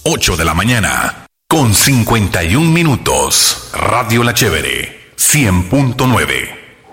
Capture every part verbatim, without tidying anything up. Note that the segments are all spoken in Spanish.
ocho de la mañana, con cincuenta y un minutos. Radio La Chévere, cien punto nueve.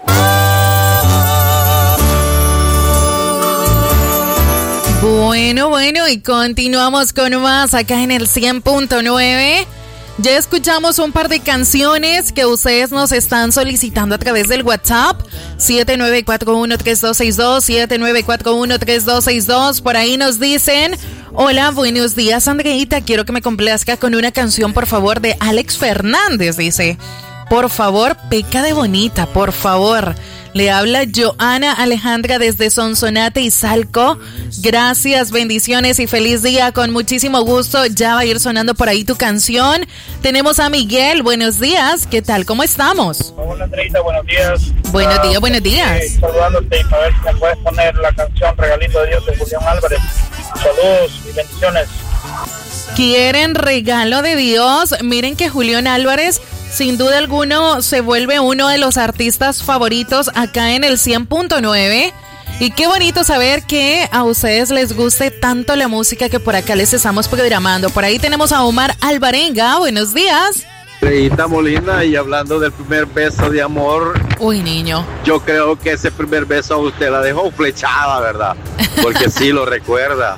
Bueno, bueno, y continuamos con más acá en el cien punto nueve. Ya escuchamos un par de canciones que ustedes nos están solicitando a través del WhatsApp siete nueve cuatro uno tres dos seis dos, siete nueve cuatro uno tres dos seis dos. Por ahí nos dicen: hola, buenos días, Andreita, quiero que me complazca con una canción, por favor, de Alex Fernández. Dice, por favor, Peca de Bonita, por favor. Le habla Joana Alejandra desde Sonsonate y Salco. Gracias, bendiciones y feliz día. Con muchísimo gusto, ya va a ir sonando por ahí tu canción. Tenemos a Miguel, buenos días. ¿Qué tal? ¿Cómo estamos? Hola, Andreita, buenos días. Buenos uh, días, buenos días. Eh, saludándote y para ver si me puedes poner la canción Regalito de Dios de Julián Álvarez. Saludos y bendiciones. ¿Quieren Regalo de Dios? Miren que Julián Álvarez, sin duda alguna, se vuelve uno de los artistas favoritos acá en el cien punto nueve. Y qué bonito saber que a ustedes les guste tanto la música que por acá les estamos programando. Por ahí tenemos a Omar Alvarenga. Buenos días. Andreita Molina, y hablando del primer beso de amor. Uy, niño. Yo creo que ese primer beso a usted la dejó flechada, ¿verdad? Porque sí lo recuerda.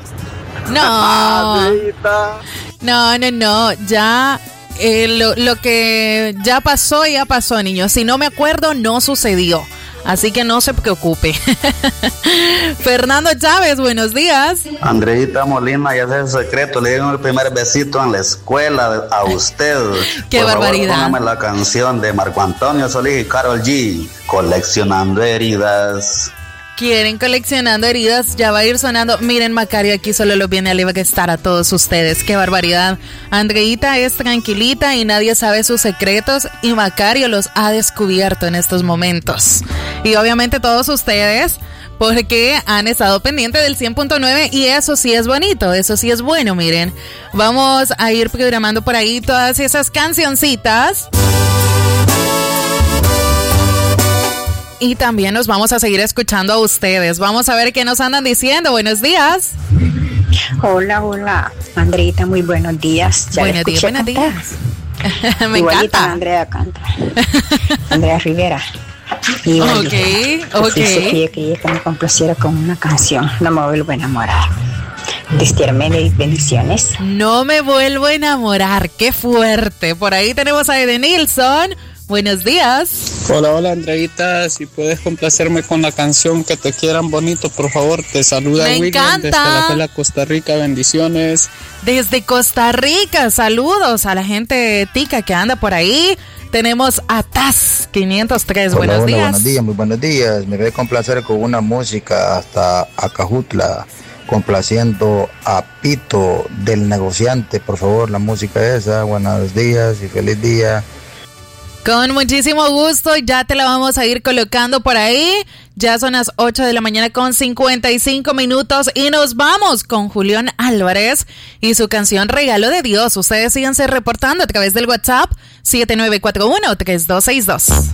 No. No, no, no. Ya... Eh, lo, lo que ya pasó, ya pasó, niños. Si no me acuerdo, no sucedió. Así que no se preocupe. Fernando Chávez, buenos días. Andreita Molina, ya es el secreto. Le dieron el primer besito en la escuela a usted. Qué Por barbaridad. Favor, póngame la canción de Marco Antonio Solís y Karol G, Coleccionando Heridas. Quieren Coleccionando Heridas, ya va a ir sonando. Miren, Macario aquí solo los viene a estar a todos ustedes. Qué barbaridad. Andreita es tranquilita y nadie sabe sus secretos, y Macario los ha descubierto en estos momentos. Y obviamente todos ustedes, porque han estado pendientes del cien punto nueve, y eso sí es bonito, eso sí es bueno. Miren, vamos a ir programando por ahí todas esas cancioncitas. Y también nos vamos a seguir escuchando a ustedes. Vamos a ver qué nos andan diciendo. Buenos días. Hola, hola, Andreita, muy buenos días. Ya buenos días, buenos días. Me Igualita encanta. Andrea canta. Andrea Rivera. Igualita. Ok, ok. Sí, sí, que ella que me complaciera con una canción. No me vuelvo a enamorar. Destierme de bendiciones. No me vuelvo a enamorar. Qué fuerte. Por ahí tenemos a Edenilson. Buenos días. Hola, hola, Andreita, si puedes complacerme con la canción Que Te Quieran Bonito, por favor. Te saluda Me William encanta. desde la Pela, Costa Rica. Bendiciones. Desde Costa Rica, saludos a la gente tica que anda por ahí. Tenemos a Taz quinientos tres. Hola, buenos hola, días. Buenos días, muy buenos días. Me voy a complacer con una música hasta Acajutla, complaciendo a Pito del Negociante. Por favor, la música esa. Buenos días y feliz día. Con muchísimo gusto, ya te la vamos a ir colocando por ahí. Ya son las ocho de la mañana con cincuenta y cinco minutos y nos vamos con Julián Álvarez y su canción Regalo de Dios. Ustedes síganse reportando a través del WhatsApp siete nueve cuatro uno tres dos seis dos.